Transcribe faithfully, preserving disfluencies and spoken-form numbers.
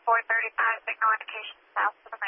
four thirty-five, signal indication south to the main.